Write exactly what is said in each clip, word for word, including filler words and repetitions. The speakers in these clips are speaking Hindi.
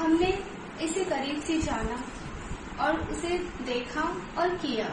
हमने इसे करीब से जाना और उसे देखा और किया।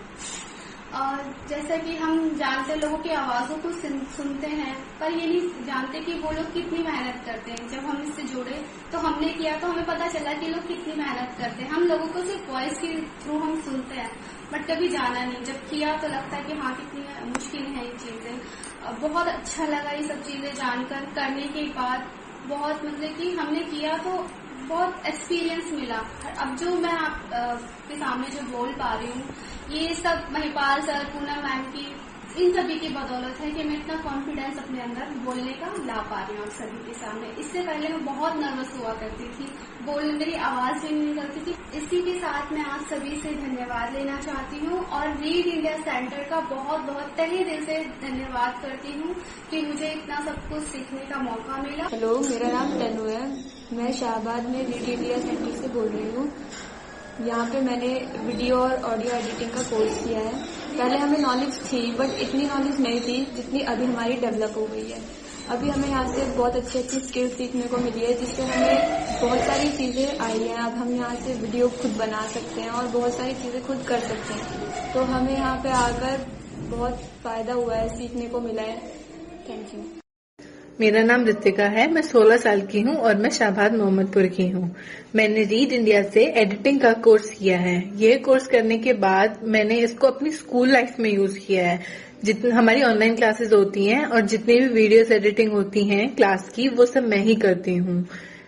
और जैसा कि हम जानते लोगों की आवाजों को सुनते हैं, पर ये नहीं जानते कि वो लोग कितनी मेहनत करते हैं। जब हम इससे जुड़े तो हमने किया तो हमें पता चला कि लोग कितनी मेहनत करते हैं। हम लोगों को सिर्फ वॉइस के थ्रू हम सुनते हैं, बट कभी जाना नहीं। जब किया तो लगता है कि हाँ कितनी मुश्किल है ये चीजें। बहुत अच्छा लगा ये सब चीजें जानकर, करने के बाद बहुत मतलब कि हमने किया तो बहुत एक्सपीरियंस मिला। अब जो मैं आपके सामने जो बोल पा रही हूँ, ये सब महिपाल सर, पूनम मैम की, इन सभी की बदौलत है कि मैं इतना कॉन्फिडेंस अपने अंदर बोलने का ला पा रही हूँ आप सभी के सामने। इससे पहले मैं बहुत नर्वस हुआ करती थी, बोलने मेरी आवाज भी नहीं निकलती थी। इसी के साथ मैं आप सभी से धन्यवाद लेना चाहती हूँ और रीड इंडिया सेंटर का बहुत बहुत तहे दिल से धन्यवाद करती हूँ कि मुझे इतना सब कुछ सीखने का मौका मिला। हेलो, मेरा नाम तनु है। मैं शाहबाद में रीड इंडिया सेंटर से बोल रही हूँ। यहाँ पे मैंने वीडियो और ऑडियो एडिटिंग का कोर्स किया है। पहले हमें नॉलेज थी, बट इतनी नॉलेज नहीं थी जितनी अभी हमारी डेवलप हो गई है। अभी हमें यहाँ से बहुत अच्छी अच्छी स्किल्स सीखने को मिली है, जिससे हमें बहुत सारी चीजें आई हैं। अब हम यहाँ से वीडियो खुद बना सकते हैं और बहुत सारी चीजें खुद कर सकते हैं। तो हमें यहाँ पे आकर बहुत फायदा हुआ है, सीखने को मिला है। Thank you. मेरा नाम ऋतिका है। मैं सोलह साल की हूँ और मैं शाहबाद मोहम्मदपुर की हूँ। मैंने रीड इंडिया से एडिटिंग का कोर्स किया है। ये कोर्स करने के बाद मैंने इसको अपनी स्कूल लाइफ में यूज किया है। जितनी हमारी ऑनलाइन क्लासेस होती हैं और जितनी भी वीडियोस एडिटिंग होती हैं क्लास की, वो सब मैं ही करती हूँ।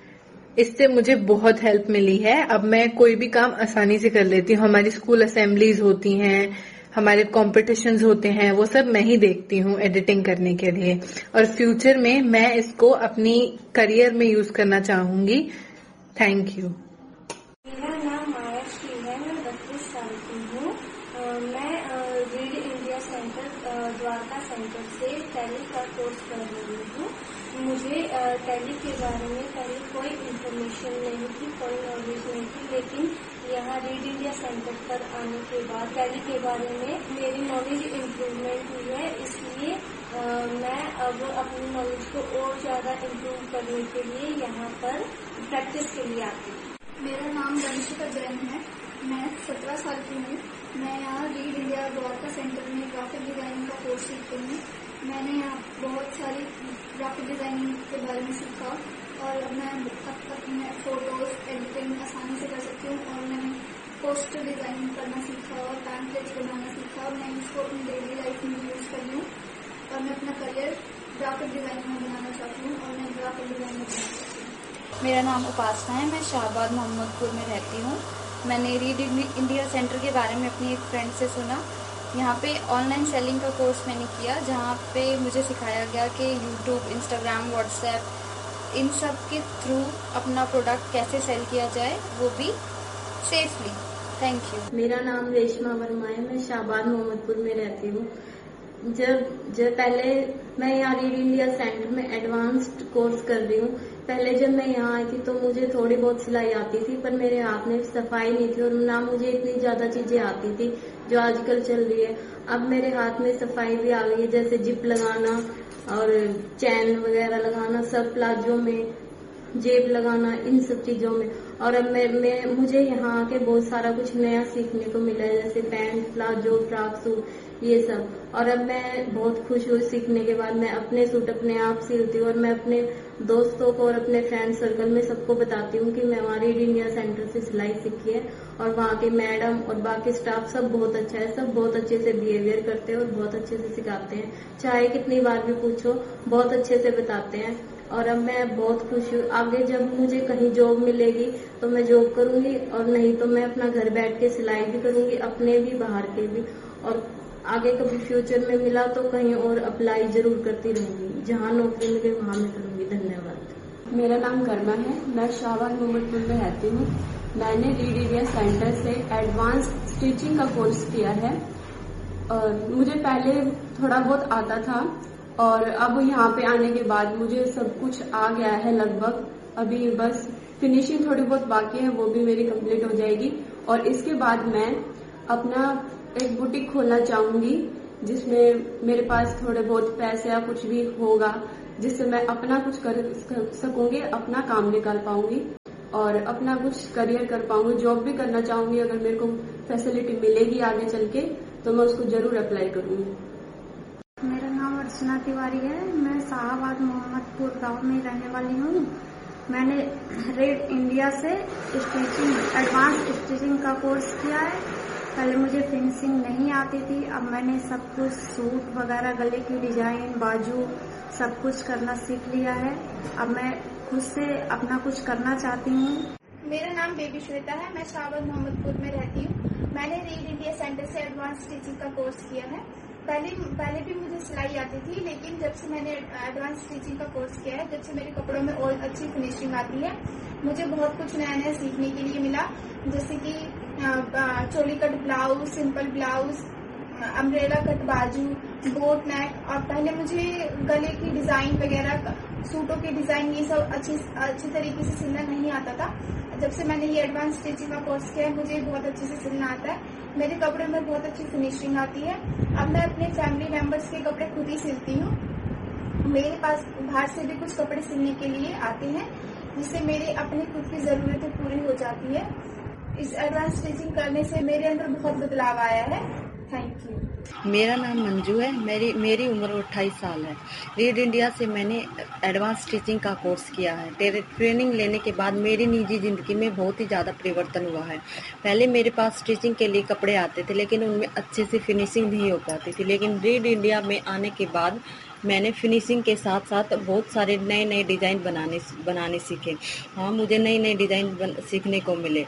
इससे मुझे बहुत हेल्प मिली है। अब मैं कोई भी काम आसानी से कर लेती हूँ। हमारी स्कूल असेंबलीज होती हैं, हमारे कॉम्पिटिशन्स होते हैं, वो सब मैं ही देखती हूँ एडिटिंग करने के लिए। और फ्यूचर में मैं इसको अपनी करियर में यूज करना चाहूंगी। Thank you. मेरा नाम माया श्री है। मैं बत्तीस साल की हूँ। मैं read India centre Dwarka centre से टैली का कोर्स कर रही हूँ। मुझे टैली के बारे में पहले कोई इन्फॉर्मेशन नहीं थी, कोई नॉलेज नहीं थी, लेकिन यहाँ रीड इंडिया सेंटर पर आने के बाद टैली के बारे में मेरी नॉलेज इम्प्रूवमेंट हुई है। इसलिए आ, मैं अब अपनी नॉलेज को और ज्यादा इम्प्रूव करने के लिए यहाँ पर प्रैक्टिस के लिए आती हूँ। मेरा नाम रंशिका जैन है। मैं सत्रह साल की हूँ। मैं यहाँ रीड इंडिया द्वारका सेंटर में ग्राफिक डिजाइनिंग का कोर्स सीखती हूँ। मैंने यहाँ बहुत सारी ग्राफिक डिजाइनिंग के बारे में सीखा और अब मैं अब अपने फोटोज एडिटिंग आसानी से कर सकती हूँ। और मैंने पोस्टर डिजाइनिंग करना सीखा और पैम्पलेट्स बनाना सीखा और मैं इसको अपनी डेली लाइफ में यूज कर रही हूँ। और मैं अपना करियर ग्राफिक डिजाइनिंग में बनाना चाहती हूँ और मैं ग्राफिक डिजाइनिंग बनना चाहती हूँ। मेरा नाम उपासना है। मैं शाहबाद मोहम्मदपुर में रहती हूँ। मैंने रीड इंडिया सेंटर के बारे में अपनी एक फ्रेंड से सुना। यहाँ पे ऑनलाइन सेलिंग का कोर्स मैंने किया, जहाँ पे मुझे सिखाया गया कि यूट्यूब, इंस्टाग्राम, व्हाट्सएप, इन सब के थ्रू अपना प्रोडक्ट कैसे सेल किया जाए, वो भी सेफली। Thank you. मेरा नाम रेशमा वर्मा है। मैं शाहबाद मोहम्मदपुर में रहती हूँ। जब जब पहले मैं यहाँ रीड इंडिया सेंटर में एडवांस्ड कोर्स कर रही हूँ। पहले जब मैं यहाँ आई थी तो मुझे थोड़ी बहुत सिलाई आती थी, पर मेरे हाथ में सफाई नहीं थी और ना मुझे इतनी ज्यादा चीजें आती थी जो आजकल चल रही है। अब मेरे हाथ में सफाई भी आ गई है, जैसे जिप लगाना और चैन वगैरह लगाना, सब प्लाजो में जेब लगाना, इन सब चीजों में। और अब मैं, मैं मुझे यहाँ आके बहुत सारा कुछ नया सीखने को मिला है, जैसे पैंट, प्लाजो, फ्रॉक सूट, ये सब। और अब मैं बहुत खुश हूँ सीखने के बाद। मैं अपने सूट अपने आप सिलती हूँ और मैं अपने दोस्तों को और अपने फ्रेंड सर्कल में सबको बताती हूँ कि मैं वहाँ रीड इंडिया सेंटर से सिलाई सीखी है। और वहाँ के मैडम और बाकी स्टाफ सब बहुत अच्छा है, सब बहुत अच्छे से बिहेवियर करते हैं और बहुत अच्छे से सिखाते हैं। चाहे कितनी बार भी पूछो, बहुत अच्छे से बताते हैं। और अब मैं बहुत खुश हूँ। आगे जब मुझे कहीं जॉब मिलेगी तो मैं जॉब करूंगी, और नहीं तो मैं अपना घर बैठ के सिलाई भी करूंगी, अपने भी बाहर के भी। और आगे कभी फ्यूचर में मिला तो कहीं और अप्लाई जरूर करती रहूंगी। जहाँ नौकरी मिले वहाँ मैं करूंगी। धन्यवाद। मेरा नाम कर्मा है। मैं शाहबाद मोहम्मदपुर में रहती हूँ। मैंने रीड इंडिया सेंटर से एडवांस स्टिचिंग का कोर्स किया है और मुझे पहले थोड़ा बहुत आता था, और अब यहाँ पे आने के बाद मुझे सब कुछ आ गया है लगभग। अभी बस फिनिशिंग थोड़ी बहुत बाकी है, वो भी मेरी कंप्लीट हो जाएगी। और इसके बाद मैं अपना एक बुटीक खोलना चाहूंगी, जिसमें मेरे पास थोड़े बहुत पैसे या कुछ भी होगा, जिससे मैं अपना कुछ कर सकूंगी, अपना काम निकाल पाऊंगी। और अपना कुछ करियर कर पाऊंगी, जॉब भी करना चाहूंगी। अगर मेरे को फैसिलिटी मिलेगी आगे चल के तो मैं उसको जरूर अप्लाई करूंगी। मेरा नाम अर्चना तिवारी है। मैं शाहबाद मोहम्मदपुर गांव में रहने वाली हूँ। मैंने रेड इंडिया से स्टिचिंग एडवांस स्टिचिंग का कोर्स किया है। पहले मुझे फिनिशिंग नहीं आती थी, अब मैंने सब कुछ सूट वगैरह, गले की डिजाइन, बाजू सब कुछ करना सीख लिया है। अब मैं खुद से अपना कुछ करना चाहती हूँ। मेरा नाम बेबी श्वेता है। मैं शाहबाद मोहम्मदपुर में रहती हूँ। मैंने रीड इंडिया सेंटर से एडवांस स्टिचिंग का कोर्स किया है। पहले पहले भी मुझे सिलाई आती थी, लेकिन जब से मैंने एडवांस स्टिचिंग का कोर्स किया है, जब से मेरे कपड़ों में और अच्छी फिनिशिंग आती है, मुझे बहुत कुछ नया नया सीखने के लिए मिला। जैसे कि चोली cut blouse, simple blouse, umbrella cut बाजू, बोट नेक। और पहले मुझे गले की डिजाइन वगैरह, सूटों के डिजाइन, ये सब अच्छी अच्छी तरीके से सिलना नहीं आता था। जब से मैंने ये एडवांस स्टिचिंग का कोर्स किया है, मुझे बहुत अच्छे से सिलना आता है। मेरे कपड़े में बहुत अच्छी फिनिशिंग आती है। अब मैं अपने फैमिली मेंबर्स के कपड़े खुद ही सिलती हूँ। मेरे पास बाहर से भी कुछ कपड़े सिलने के लिए आते हैं, जिससे मेरे अपने खुद की जरूरतें पूरी हो जाती है। इस एडवांस स्टिचिंग करने से मेरे अंदर बहुत बदलाव आया है। Thank you. मेरा नाम मंजू है। मेरी मेरी उम्र अट्ठाईस साल है। रीड इंडिया से मैंने एडवांस स्टिचिंग का कोर्स किया है। ट्रेनिंग लेने के बाद मेरी निजी जिंदगी में बहुत ही ज़्यादा परिवर्तन हुआ है। पहले मेरे पास स्टिचिंग के लिए कपड़े आते थे, लेकिन उनमें अच्छे से फिनिशिंग नहीं हो पाती थी। लेकिन रीड इंडिया में आने के बाद मैंने फिनिशिंग के साथ साथ बहुत सारे नए नए डिज़ाइन बनाने बनाने सीखे। हाँ, मुझे नए नए डिज़ाइन सीखने को मिले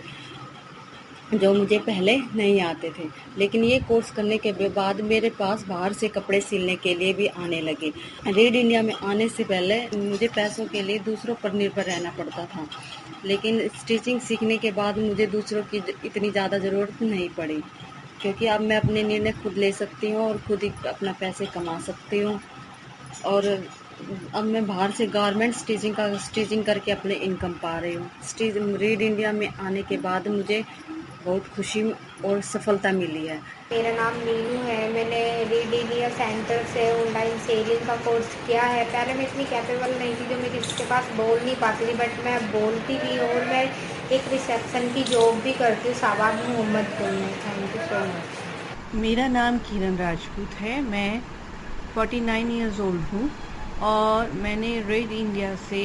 जो मुझे पहले नहीं आते थे। लेकिन ये कोर्स करने के बाद मेरे पास बाहर से कपड़े सिलने के लिए भी आने लगे। रीड इंडिया में आने से पहले मुझे पैसों के लिए दूसरों पर निर्भर रहना पड़ता था, लेकिन स्टिचिंग सीखने के बाद मुझे दूसरों की इतनी ज़्यादा ज़रूरत नहीं पड़ी, क्योंकि अब मैं अपने निर्णय खुद ले सकती हूँ और खुद ही अपना पैसे कमा सकती हूँ। और अब मैं बाहर से गारमेंट स्टिचिंग का स्टिचिंग करके अपने इनकम पा रही हूँ। रीड इंडिया में आने के बाद मुझे बहुत खुशी और सफलता मिली है। मेरा नाम मीनू है। मैंने रीड इंडिया सेंटर से ऑनलाइन सेलिंग का कोर्स किया है। पहले मैं इतनी कैपेबल नहीं थी, जो मैं किसी के पास बोल नहीं पाती थी, बट मैं बोलती भी हूँ और मैं एक रिसेप्शन की जॉब भी करती हूँ शाहबाद मोहम्मदपुर में। Thank you so much. मेरा नाम किरण राजपूत है। मैं उनचास इयर्स ओल्ड हूँ और मैंने रीड इंडिया से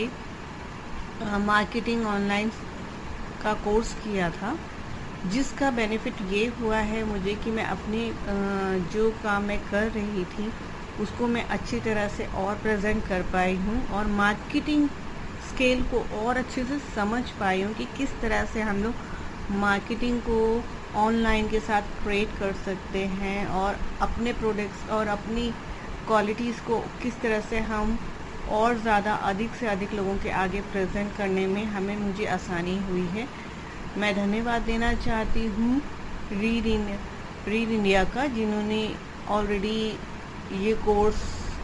मार्केटिंग ऑनलाइन का कोर्स किया था, जिसका बेनिफिट ये हुआ है मुझे कि मैं अपने जो काम मैं कर रही थी उसको मैं अच्छी तरह से और प्रेजेंट कर पाई हूँ और मार्केटिंग स्केल को और अच्छे से समझ पाई हूँ कि किस तरह से हम लोग मार्केटिंग को ऑनलाइन के साथ क्रिएट कर सकते हैं और अपने प्रोडक्ट्स और अपनी क्वालिटीज़ को किस तरह से हम और ज़्यादा अधिक से अधिक लोगों के आगे प्रेजेंट करने में हमें मुझे आसानी हुई है। मैं धन्यवाद देना चाहती हूँ रीड इंडिया रीड इंडिया का, जिन्होंने ऑलरेडी ये कोर्स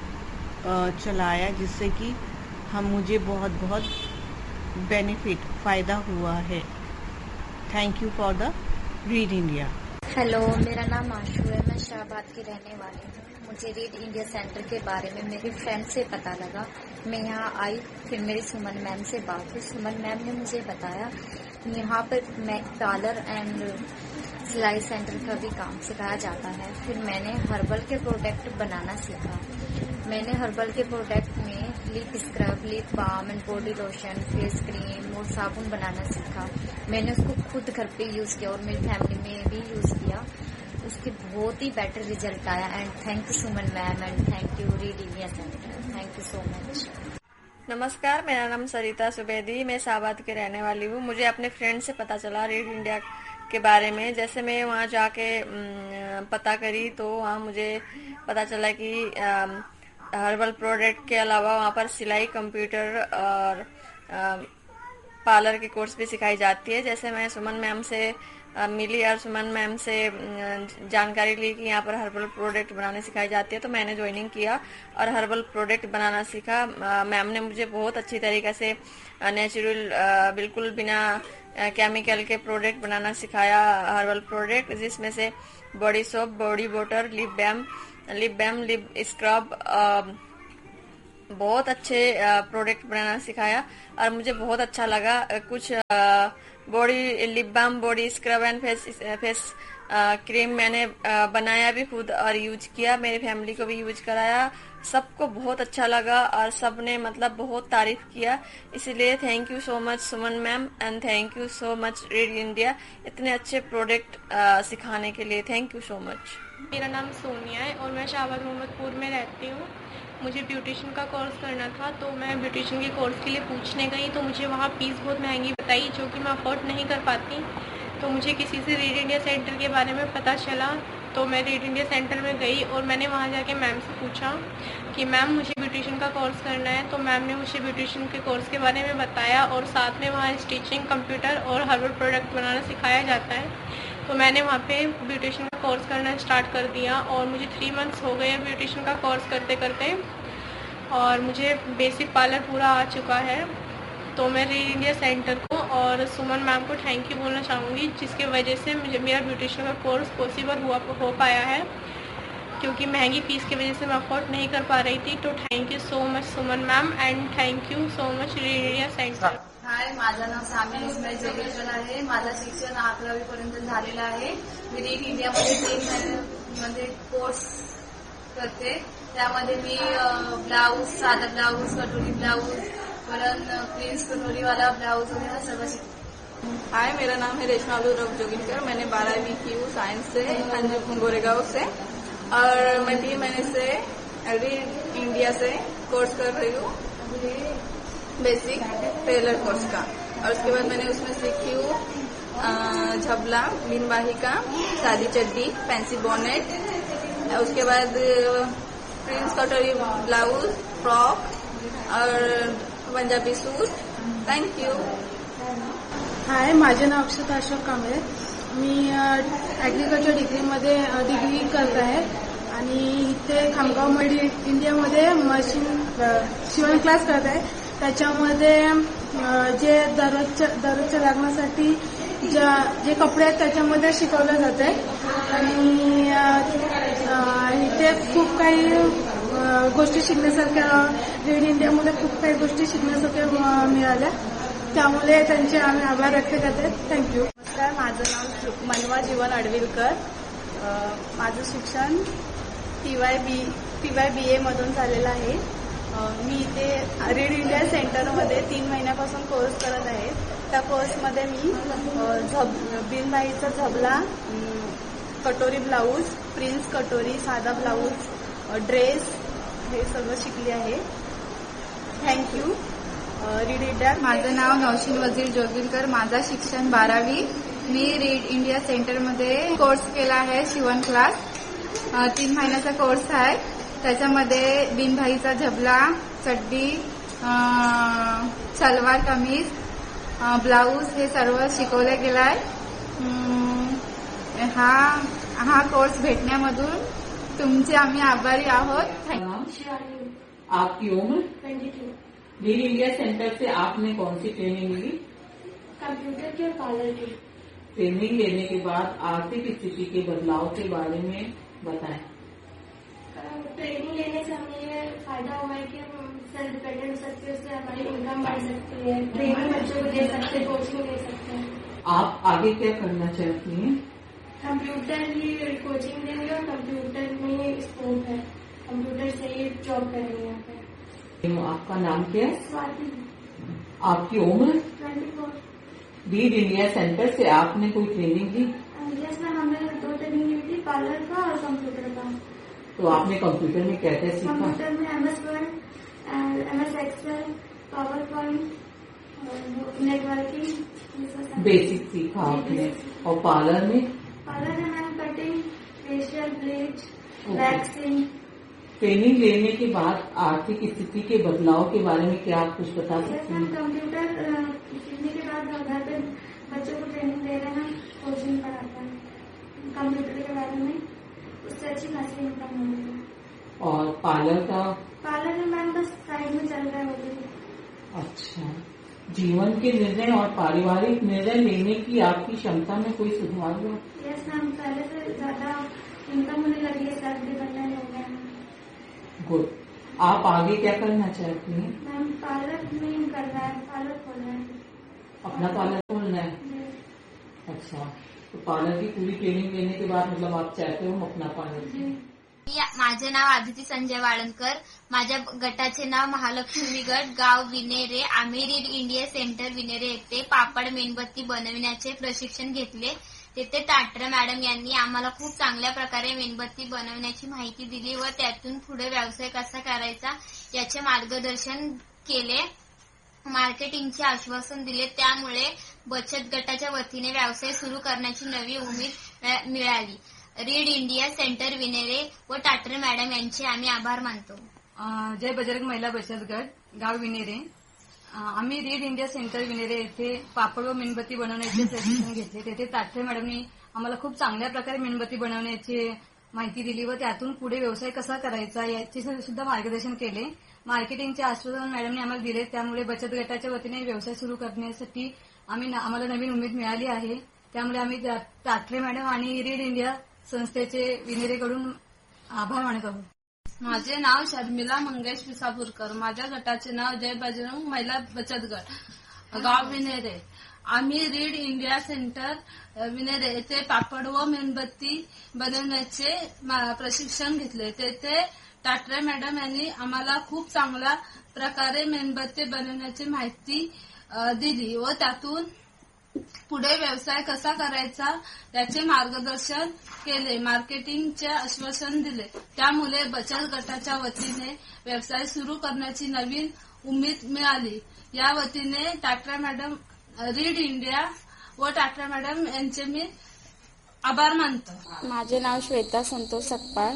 चलाया, जिससे कि हम मुझे बहुत बहुत बेनिफिट फ़ायदा हुआ है। Thank you for the read India. Hello, मेरा नाम आशु है। मैं शाहबाद की रहने वाली हूँ। मुझे रीड इंडिया सेंटर के बारे में मेरी फ्रेंड से पता लगा। मैं यहाँ आई, फिर मेरी सुमन मैम से बात हुई। सुमन मैम ने मुझे बताया यहाँ पर मैं पार्लर एंड सिलाई सेंटर का भी काम सिखाया जाता है। फिर मैंने हर्बल के प्रोडक्ट बनाना सीखा। मैंने हर्बल के प्रोडक्ट में lip scrub, lip balm and body lotion, face cream और साबुन बनाना सीखा। मैंने उसको खुद घर पे यूज किया और मेरी फैमिली में भी यूज किया। उसके बहुत ही बेटर रिजल्ट आया। And thank you Suman ma'am and thank you read India centre. Thank you so much. नमस्कार, मेरा नाम सरिता सुबेदी। मैं शाहबाद के रहने वाली हूँ। मुझे अपने फ्रेंड से पता चला रीड इंडिया के बारे में। जैसे मैं वहाँ जाके पता करी तो वहाँ मुझे पता चला कि हर्बल प्रोडक्ट के अलावा वहाँ पर सिलाई, कंप्यूटर और पार्लर के कोर्स भी सिखाई जाती है। जैसे मैं सुमन मैम से मिली और सुमन मैम से जानकारी ली कि यहाँ पर हर्बल प्रोडक्ट बनाने सिखाई जाती है, तो मैंने ज्वाइनिंग किया और हर्बल प्रोडक्ट बनाना सीखा। मैम ने मुझे बहुत अच्छी तरीके से नेचुरल, बिल्कुल बिना केमिकल के प्रोडक्ट बनाना सिखाया। हर्बल प्रोडक्ट जिसमें से body soap, body water, lip बैम lip बैम lip scrub, बहुत अच्छे प्रोडक्ट बनाना सिखाया और मुझे बहुत अच्छा लगा। कुछ body lip balm, body scrub and face face cream मैंने बनाया भी खुद और यूज किया, मेरी फैमिली को भी यूज कराया। सबको बहुत अच्छा लगा और सबने मतलब बहुत तारीफ किया। इसलिए thank you so much Suman ma'am and thank you so much read India इतने अच्छे प्रोडक्ट सिखाने के लिए। Thank you so much. मेरा नाम सोनिया है और मैं शाहबाद मोहम्मदपुर में रहती हूँ। मुझे ब्यूटिशियन का कोर्स करना था तो मैं ब्यूटिशियन के कोर्स के लिए पूछने गई तो मुझे वहाँ फीस बहुत महंगी बताई जो कि मैं अफोर्ड नहीं कर पाती। तो मुझे किसी से रीड इंडिया सेंटर के बारे में पता चला तो मैं रीड इंडिया सेंटर में गई और मैंने वहाँ जाके मैम से पूछा कि मैम मुझे ब्यूटिशियन का कोर्स करना है। तो मैम ने मुझे ब्यूटिशियन के कोर्स के बारे में बताया और साथ में वहाँ स्टिचिंग, कंप्यूटर और हर्बल प्रोडक्ट बनाना सिखाया जाता है। तो मैंने वहाँ पे ब्यूटिशियन का कोर्स करना स्टार्ट कर दिया और मुझे थ्री मंथ्स हो गए ब्यूटिशियन का कोर्स करते करते और मुझे बेसिक पार्लर पूरा आ चुका है। तो मैं रीड इंडिया सेंटर को और सुमन मैम को थैंक यू बोलना चाहूँगी जिसके वजह से मुझे मेरा ब्यूटिशियन का कोर्स पॉसिबल हुआ हो पाया है, क्योंकि महंगी फीस की वजह से मैं अफोर्ड नहीं कर पा रही थी। तो thank you so much Suman ma'am and thank you so much read India centre. हाय, माझं नाव सामी इस्माईल जोगेश्वर आहे। माझं शिक्षण अकरावी पर्यंत झालेलं आहे। मी रीड इंडियामध्ये तीन महिन्यामध्ये कोर्स करते। त्यामध्ये मी ब्लाऊज, साधा ब्लाऊज, कटोरी ब्लाऊज, परत प्रिंस कटोरीवाला ब्लाऊज वगैरह सर्व शिकते। हाय, मेरा नाम है रेशमा अब्दुल जोगिनकर। मैंने बारहवीं की हूँ साइंस से अंजुम गोरेगांव से और मैं तीन महीने से रीड इंडिया से कोर्स कर रही हूँ बेसिक टेलर कोर्स का। और उसके बाद मैंने उसमें सीखी हूँ झबला, बिनबाही का, सादी चड्डी, फैंसी बोनेट, उसके बाद प्रिंस कटोरी ब्लाउज, फ्रॉक और पंजाबी सूट। Thank you. हाय, माझे नाव अक्षता अशोक कांबळे। मी ॲग्रिकल्चर डिग्रीमध्ये डिग्री करत आहे आणि इथे खामगावमध्ये इंडियामध्ये मशीन शिवण क्लास करत आहे। त्याच्यामध्ये जे दररोजच्या दररोजच्या लागण्यासाठी ज्या जे कपडे आहेत त्याच्यामध्ये शिकवलं जाते आणि इथे खूप काही गोष्टी शिकण्यासारख्या रीड इंडियामध्ये खूप काही गोष्टी शिकण्यासारख्या मिळाल्या, त्यामुळे त्यांचे आम्ही आभार व्यक्त करते। थँक्यू। नमस्कार, माझं नाव मनवा जीवन अडविलकर। माझं शिक्षण T Y B T Y B ए मधून झालेलं आहे। मी इथे रीड इंडिया सेंटरमध्ये तीन महिन्यापासून कोर्स करत आहे। त्या कोर्समध्ये मी झब बिनबाईचा झबला, कटोरी ब्लाऊज, प्रिन्स कटोरी, साधा ब्लाऊज, ड्रेस हे सगळं शिकली आहे। Thank you read India. माझं नाव नौशीन वजीर जोगिलकर। माझा शिक्षण बारावी। मी रीड इंडिया सेंटरमध्ये कोर्स केला आहे शिवण क्लास। तीन महिन्याचा कोर्स आहे। त्याच्यामध्ये बिनबाईचा झबला, चड्डी, सलवार कमीज, ब्लाऊज हे सर्व शिकवलं गेलं आहे। हा हा कोर्स भेटण्यामधून तुमचे आम्ही आभारी आहोत। आपकी उम्र? रीड इंडिया सेंटर से आपने कौन सी ट्रेनिंग ली? कंप्यूटर के और पार्लर की। ट्रेनिंग लेने के बाद आर्थिक स्थिति के बदलाव के बारे में बताएं। ट्रेनिंग लेने से हमें ये फायदा हुआ है कि हम सेल्फ डिपेंडेंट हो सकते हैं, उससे हमारी इनकम बढ़ सकती है, ट्रेनिंग बच्चों को दे सकते हैं, कोचिंग ले सकते हैं। आप आगे क्या करना चाहती हैं? कंप्यूटर ही कोचिंग देंगे और कंप्यूटर में स्कोप है, कंप्यूटर से ही जॉब करेंगे यहाँ पे। आपका नाम क्या है? स्वाति। आपकी उम्र? Twenty four. Read India centre से आपने कोई ट्रेनिंग ली? यस मैम, हमें दो ट्रेनिंग ली थी, पार्लर का और कंप्यूटर का। तो आपने कंप्यूटर में क्या क्या सीखा? कंप्यूटर में M S word, M S Excel, power point, networking basic सीखा आपने। और पार्लर में? पार्लर में ma'am cutting, facial, bleach, waxing. Training लेने के बाद आर्थिक स्थिति के बदलाव के बारे में क्या आप कुछ बता सकते हैं? कंप्यूटर सीखने के बाद घर पे बच्चों को ट्रेनिंग दे रहे हैं, कोचिंग पढ़ाता है कंप्यूटर के बारे में, उससे अच्छी खासी इनकम हो रही है। और पार्लर का? पार्लर में मैम बस साइड में चल रहा है वो भी। अच्छा, जीवन के निर्णय और पारिवारिक निर्णय लेने की आपकी क्षमता में कोई सुधार हुआ? यस मैम, पहले से ज्यादा इनकम होने लगी है, सेल्फ डिपेंडेंट हो गया है। गुड। आप आगे क्या करना चाहती हैं? मैम पार्लर में करना है, पार्लर खोलना है। अपना पार्लर खोलना है? अच्छा, तो पार्लर की पूरी ट्रेनिंग लेने के बाद मतलब आप चाहते हो अपना पार्लर? माझे नाव आदिती संजय वाळंदकर, माझ्या गटाचे नाव महालक्ष्मी गट, गाव विनेरे. आम्ही रीड इंडिया सेंटर विनेरे येथे पापड मेणबत्ती बनविण्याचे प्रशिक्षण घेतले. तेथे टाटरे मॅडम यांनी आम्हाला खूप चांगल्या प्रकारे मेणबत्ती बनवण्याची माहिती दिली व त्यातून पुढे व्यवसाय कसा करायचा याचे मार्गदर्शन केले. मार्केटिंगचे आश्वासन दिले. त्यामुळे बचत गटाच्या वतीने व्यवसाय सुरू करण्याची नवी उमेद मिळाली. रीड इंडिया सेंटर विनेरे व टाटरे मॅडम यांचे आम्ही आभार मानतो. जय बजरंग महिला बचत गट, गाव विनेरे. आम्ही रीड इंडिया सेंटर विनेरे येथे पापड व मेणबत्ती बनवण्याचे प्रशिक्षण घेतले. तेथे टाटरे मॅडमनी आम्हाला खूप चांगल्या प्रकारे मेणबत्ती बनवण्याची माहिती दिली व त्यातून पुढे व्यवसाय कसा करायचा याचे सुद्धा मार्गदर्शन केले. मार्केटिंगचे आश्वासन मॅडमने आम्हाला दिले. त्यामुळे बचत गटाच्या वतीने व्यवसाय सुरू करण्यासाठी आम्ही आम्हाला नवीन उमेद मिळाली आहे. त्यामुळे आम्ही टाटरे मॅडम आणि रीड इंडिया संस्थेचे विनेरेकडून आभार मानत आहोत. माझे नाव शर्मिला मंगेश विसापूरकर. माझ्या गटाचे नाव जय बजरंग महिला बचत गट, गाव विनेरे. आम्ही रीड इंडिया सेंटर विनेरे येथे पापड व मेणबत्ती बनवण्याचे प्रशिक्षण घेतले. तेथे टाटरे मॅडम यांनी आम्हाला खूप चांगल्या प्रकारे मेणबत्ती बनवण्याची माहिती दिली व त्यातून पुढे व्यवसाय कसा करायचा याचे मार्गदर्शन केले. मार्केटिंगचे आश्वासन दिले. त्यामुळे बचत गटाच्या वतीने व्यवसाय सुरू करण्याची नवीन उमेद मिळाली. या वतीने टाटरा मॅडम, रीड इंडिया व टाटरा मॅडम यांचे मी आभार मानतो. माझे नाव श्वेता संतोष सकपाळ,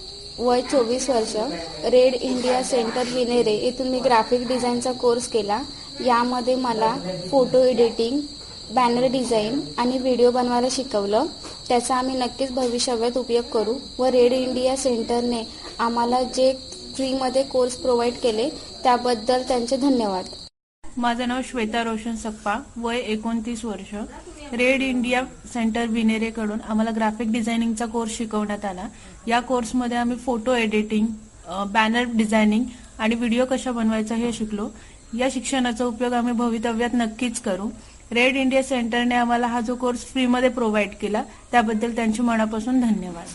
वय चोवीस वर्ष. रेड इंडिया सेंटर विनेरे येथून मी ग्राफिक डिझाईनचा कोर्स केला. यामध्ये मला फोटो एडिटिंग, बॅनर डिझाईन आणि व्हिडिओ बनवायला शिकवलं. त्याचा आम्ही नक्कीच भविष्यात उपयोग करू व रेड इंडिया सेंटरने आम्हाला जे फ्रीमध्ये कोर्स प्रोव्हाइड केले त्याबद्दल त्यांचे धन्यवाद. माझं नाव श्वेता रोशन सकपाळ, वय एकोणतीस वर्ष. रेड इंडिया सेंटर विनेरेकडून आम्हाला ग्राफिक डिझायनिंगचा कोर्स शिकवण्यात आला. या कोर्समध्ये आम्ही फोटो एडिटिंग, बॅनर डिझायनिंग आणि व्हिडिओ कशा बनवायचा हे शिकलो. या शिक्षणाचा उपयोग आम्ही भवितव्यात नक्कीच करू. रेड इंडिया सेंटरने आम्हाला हा जो कोर्स फ्रीमध्ये प्रोवाइड केला त्याबद्दल त्यांचे मनापासून धन्यवाद.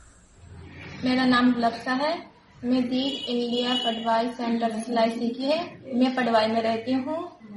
मेरा नाम लक्षा है. मैं रीड इंडिया पटवाई सेंटर से सिलाई सीखी है. मैं पटवाई में रहती हूँ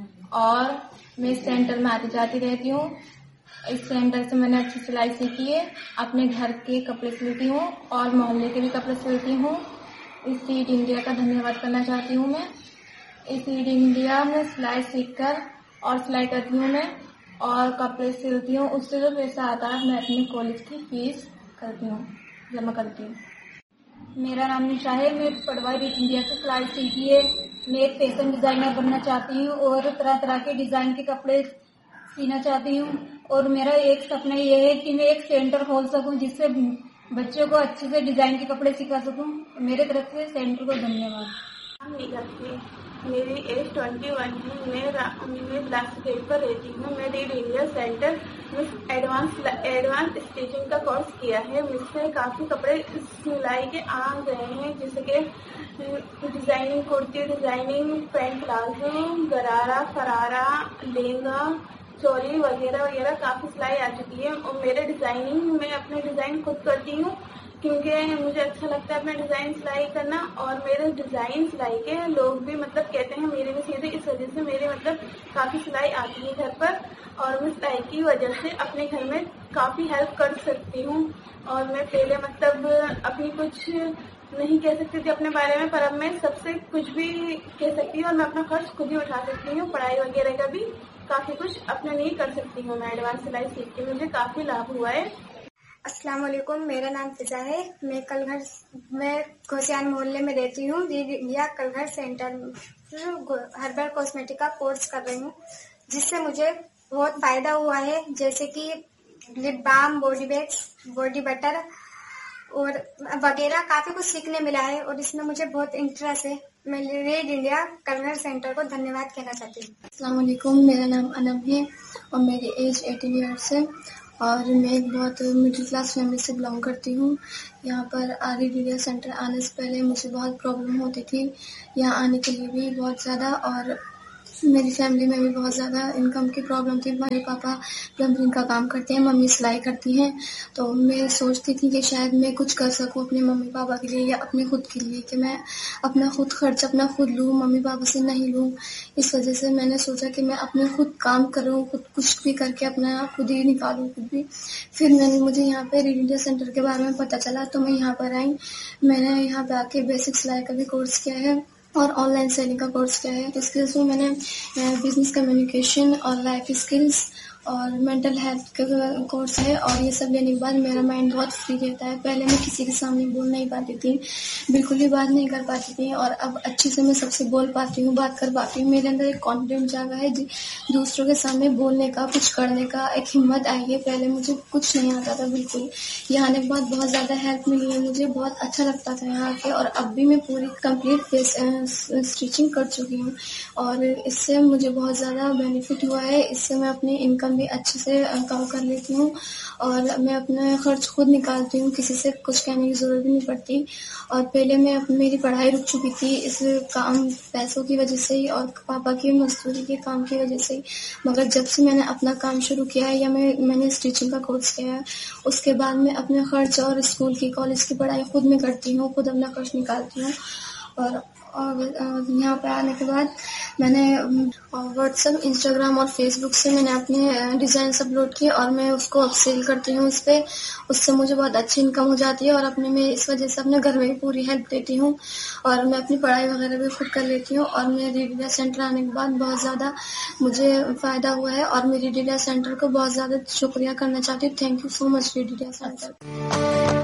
और मैं इस सेंटर में आती जाती रहती हूँ. इस सेंटर से मैंने अच्छी सिलाई सीखी है. अपने घर के कपड़े सिलती हूँ और मोहल्ले के भी कपड़े सिलती हूँ. इस रीड इंडिया का धन्यवाद करना चाहती हूँ. मैं इस रीड इंडिया में सिलाई सीखकर और सिलाई करती हूँ मैं और कपड़े सिलती हूँ. उससे जो पैसा आता है मैं अपने कॉलेज की फीस करती हूँ, जमा करती हूँ. मेरा नाम निशा है. मैं पटवाई रीड इंडिया से सिलाई सीखी है. मैं एक फैशन डिजाइनर बनना चाहती हूँ और तरह तरह के डिजाइन के कपड़े सीना चाहती हूँ. और मेरा एक सपना ये है कि मैं एक सेंटर खोल सकूँ जिससे बच्चों को अच्छे से डिजाइन के कपड़े सिखा सकूँ. मेरे तरफ से सेंटर को धन्यवाद. मेरी एज ट्वेंटी वन है. मैं मैं बिलासपुर पर रहती हूँ. मैं रीड इंडिया सेंटर में एडवांस एडवांस स्टिचिंग का कोर्स किया है. मुझसे काफ़ी कपड़े सिलाई के आ गए हैं, जैसे कि designing kurti, designing pant palazzo, गरारा, फरारा, लहंगा, चोली वगैरह वगैरह काफ़ी सिलाई आ चुकी है. और मेरे डिजाइनिंग मैं अपने डिजाइन खुद करती हूँ क्योंकि मुझे अच्छा लगता है अपना डिजाइन सिलाई करना. और मेरे डिजाइन सिलाई के लोग भी मतलब कहते हैं मेरे में सीधे, इस वजह से मेरे मतलब काफी सिलाई आती है घर पर. और मैं सिलाई की वजह से अपने घर में काफी हेल्प कर सकती हूँ. और मैं पहले मतलब अपनी कुछ नहीं कह सकती थी अपने बारे में, पर अब मैं सबसे कुछ भी कह सकती हूँ और मैं अपना खर्च खुद ही उठा सकती हूँ. पढ़ाई वगैरह का भी काफी कुछ अपने लिए कर सकती हूँ. मैं एडवांस सिलाई सीख के मुझे काफी लाभ हुआ है. अस्सलाम वालेकुम. मेरा नाम फिजा है. मैं कलघर मैं घोसियान मोहल्ले में रहती हूँ. Read India कलघर centre herbal cosmetic का कोर्स कर रही हूँ, जिससे मुझे बहुत फायदा हुआ है. जैसे कि lip balm, body bags, body butter और वगैरह काफी कुछ सीखने मिला है और इसमें मुझे बहुत इंटरेस्ट है. मैं रीड इंडिया कलघर सेंटर को धन्यवाद कहना चाहती हूँ. अस्सलाम वालेकुम. मेरा नाम अनब है और मेरी एज अठारह ईयर्स है और मैं एक बहुत मिडिल क्लास फैमिली से बिलोंग करती हूँ। यहाँ पर रीड इंडिया सेंटर आने से पहले मुझे बहुत प्रॉब्लम होती थी यहाँ आने के लिए भी बहुत ज़्यादा, और मेरी फैमिली में भी बहुत ज़्यादा इनकम की प्रॉब्लम थी। मेरे पापा प्लम्बरिंग का काम करते हैं, मम्मी सिलाई करती हैं। तो मैं सोचती थी कि शायद मैं कुछ कर सकूं अपने मम्मी पापा के लिए या अपने खुद के लिए, कि मैं अपना खुद खर्च अपना खुद लूं, मम्मी पापा से नहीं लूं। इस वजह से मैंने सोचा कि मैं अपने खुद काम करूं, खुद कुछ भी करके अपना खुद ही निकालूं खुद भी। फिर मैंने मुझे यहाँ पे रीड इंडिया सेंटर के बारे में पता चला तो मैं यहाँ पर आई। मैंने यहाँ पे आके बेसिक सिलाई का भी कोर्स किया है और ऑनलाइन सेलिंग का कोर्स किया है। स्किल्स में मैंने बिजनेस कम्युनिकेशन और लाइफ स्किल्स और मेंटल हेल्थ का कोर्स है, और ये सब लेने के बाद मेरा माइंड बहुत फ्री रहता है। पहले मैं किसी के सामने बोल नहीं पाती थी, बिल्कुल भी बात नहीं कर पाती थी, और अब अच्छे से मैं सबसे बोल पाती हूँ, बात कर पाती हूँ। मेरे अंदर एक कॉन्फिडेंस जागा है दूसरों के सामने बोलने का, कुछ करने का, एक हिम्मत आई है। पहले मुझे कुछ नहीं आता था बिल्कुल। यहाँ आने के बाद बहुत ज़्यादा हेल्प मिली है मुझे, बहुत अच्छा लगता था यहाँ के, और अब भी मैं पूरी कंप्लीट स्टिचिंग कर चुकी हूँ और इससे मुझे बहुत ज़्यादा बेनिफिट हुआ है। इससे मैं अपनी इनकम भी अच्छे से कम कर लेती हूँ और मैं अपना खर्च खुद निकालती हूँ, किसी से कुछ कहने की जरूरत भी नहीं पड़ती। और पहले मैं मेरी पढ़ाई रुक चुकी थी इस काम पैसों की वजह से ही और पापा की मजदूरी के काम की वजह से ही, मगर जब से मैंने अपना काम शुरू किया है या मैं मैंने स्टिचिंग का कोर्स किया है, उसके बाद मैं अपने खर्च और स्कूल की कॉलेज की पढ़ाई खुद में करती हूँ, खुद अपना खर्च निकालती हूँ। और और यहाँ पे आने के बाद मैंने व्हाट्सएप, इंस्टाग्राम और फेसबुक से मैंने अपने डिज़ाइन अपलोड किए और मैं उसको अब सेल करती हूँ। उस पर उससे मुझे बहुत अच्छी इनकम हो जाती है और अपने में इस वजह से अपने घर में भी पूरी हेल्प देती हूँ और मैं अपनी पढ़ाई वगैरह भी खुद कर लेती हूँ। और मेरे रीड इंडिया सेंटर आने के बाद बहुत ज़्यादा मुझे फ़ायदा हुआ है और मेरी रीड इंडिया सेंटर को बहुत ज़्यादा शुक्रिया करना चाहती हूँ। Thank you so much read India centre.